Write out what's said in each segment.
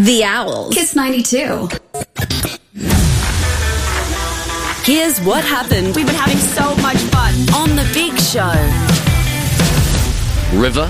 The Owls. Kiss 92. Here's what happened We've been having so much fun. on The Big Show. River,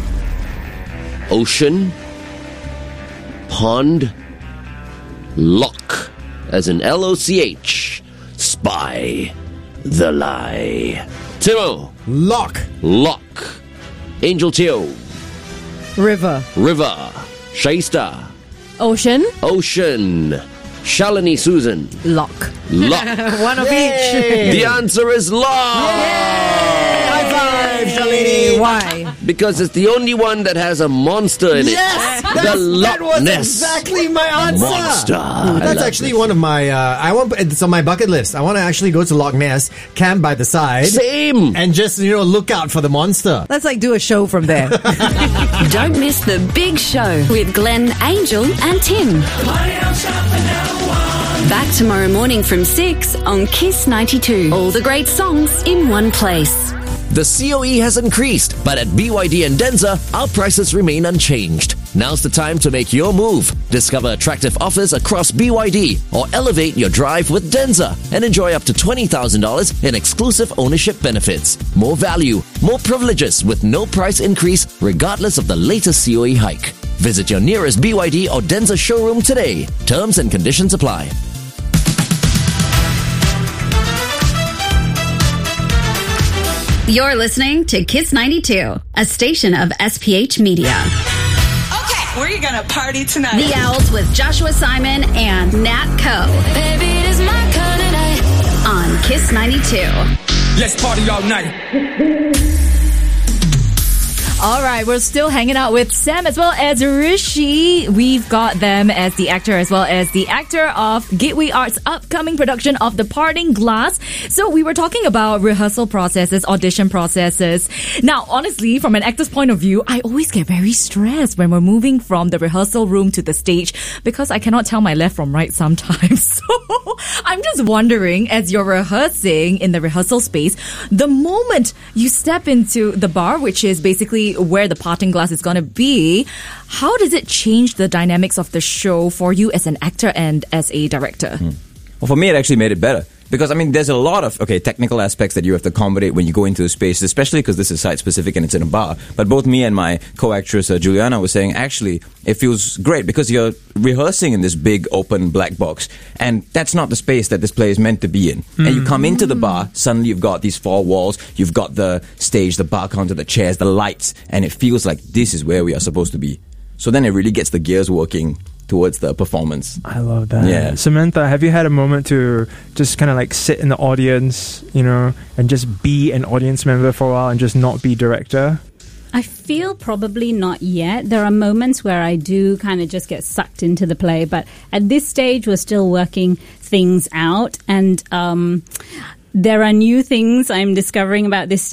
ocean, pond, lock, as in L-O-C-H, spy, the lie. Timo, Lock. lock. Angel Teo, River. river. Shaista, Ocean. ocean. Shalini Susan, Lock. lock. One of each. The answer is lock. High five, Shalini. Why? Because it's the only one that has a monster in it. Yes, The that Loch was Ness exactly my answer. Monster. I That's love actually this. one of my. It's on my bucket list. I want to actually go to Loch Ness, camp by the side, Same. and just look out for the monster. Let's do a show from there. Don't miss The Big Show with Glenn, Angel, and Tim. Back tomorrow morning from 6 on Kiss 92. All the great songs in one place. The COE has increased, but at BYD and Denza, our prices remain unchanged. Now's the time to make your move. Discover attractive offers across BYD or elevate your drive with Denza and enjoy up to $20,000 in exclusive ownership benefits. More value, more privileges with no price increase regardless of the latest COE hike. Visit your nearest BYD or Denza showroom today. Terms and conditions apply. You're listening to Kiss 92, a station of SPH Media. Okay, we're gonna party tonight. The Owls with Joshua Simon and Nat Co. Baby, it is my kind of night. on Kiss 92. Let's party all night. All right, we're still hanging out with Sam as well as Rishi. We've got them as the actor as well as the actor of Gateway Arts' upcoming production of The Parting Glass. So we were talking about rehearsal processes, audition processes. Now, honestly, from an actor's point of view, I always get very stressed when we're moving from the rehearsal room to the stage because I cannot tell my left from right sometimes. So I'm just wondering, as you're rehearsing in the rehearsal space, the moment you step into the bar, which is basically where the parting glass is going to be, how does it change the dynamics of the show for you as an actor and as a director? Well, for me, it actually made it better. Because, there's a lot of, technical aspects that you have to accommodate when you go into a space, especially because this is site-specific and it's in a bar. But both me and my co-actress, Juliana, were saying, actually, it feels great because you're rehearsing in this big, open, black box. And that's not the space that this play is meant to be in. And you come into the bar, suddenly you've got these four walls, you've got the stage, the bar counter, the chairs, the lights, and it feels like this is where we are supposed to be. So then it really gets the gears working towards the performance. I love that. Yeah. Samantha, have you had a moment to just kind of sit in the audience, and just be an audience member for a while and just not be director? I feel probably not yet. There are moments where I do kind of just get sucked into the play, but at this stage we're still working things out, and there are new things I'm discovering about this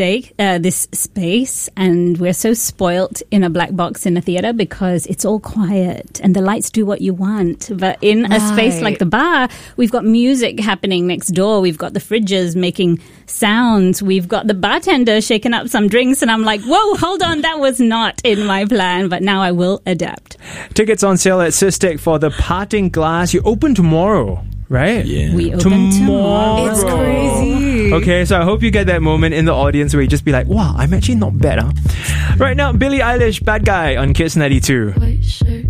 space, and we're so spoilt in a black box in a theater because it's all quiet and the lights do what you want. But in a space like the bar, we've got music happening next door. We've got the fridges making sounds. We've got the bartender shaking up some drinks, and I'm like, whoa, hold on, that was not in my plan, but now I will adapt. Tickets on sale at Sistek for The Parting Glass. You open tomorrow, right? Yeah. We open tomorrow. It's crazy. Okay, so I hope you get that moment in the audience where you just be like, wow, I'm actually not bad, huh? Right now, Billie Eilish, Bad Guy on Kiss 92.